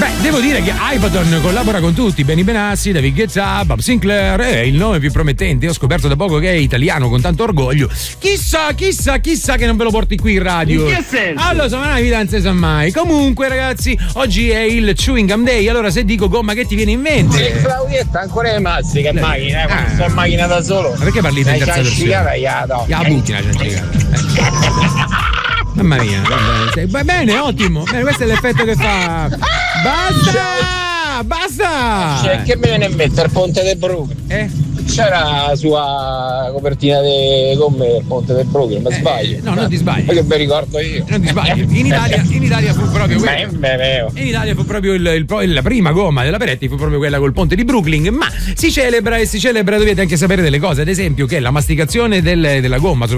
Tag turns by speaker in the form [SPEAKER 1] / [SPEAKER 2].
[SPEAKER 1] Devo dire che Ipadon collabora con tutti: Benny Benassi, David Guetta, Bob Sinclair, è il nome più promettente. Ho scoperto da poco che è italiano con tanto orgoglio. Chissà che non ve lo porti qui in radio.
[SPEAKER 2] In che senso?
[SPEAKER 1] Allora, sono una vita non si sa mai. Comunque, ragazzi, oggi è il Chewing Gum Day. Allora, se dico gomma, che ti viene in mente?
[SPEAKER 2] Claudietta ancora le mazzi che macchina, quando sto in macchina da solo.
[SPEAKER 1] Ma perché parli in terza persona? Ya butti la Mamma mia, va bene, ottimo. Bene, questo è l'effetto che fa. Basta!
[SPEAKER 2] Cioè, che mi viene in mente il ponte del Brooklyn? C'era la sua copertina di gomme del ponte del Brooklyn, ma sbaglio?
[SPEAKER 1] No, non ti sbagli.
[SPEAKER 2] Perché mi ricordo io.
[SPEAKER 1] Non ti sbagli. In Italia fu proprio quella. In Italia fu proprio la prima gomma della Peretti, fu proprio quella col ponte di Brooklyn, ma si celebra, dovete anche sapere delle cose, ad esempio che la masticazione della gomma,